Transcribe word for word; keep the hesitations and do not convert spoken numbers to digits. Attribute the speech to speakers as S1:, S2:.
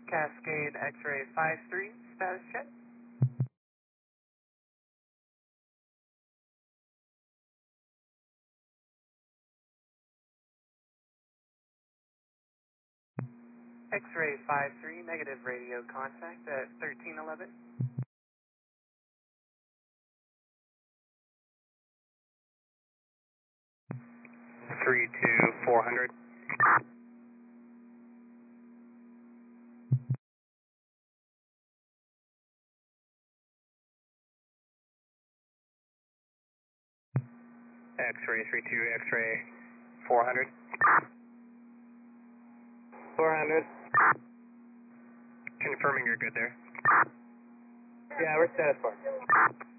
S1: Cascade X-ray five three, status check. X-ray five three, negative radio contact at thirteen eleven.
S2: three two four hundred. X-ray three two, X-ray four hundred.
S3: four hundred.
S2: Confirming you're good there.
S3: Yeah, we're status bar.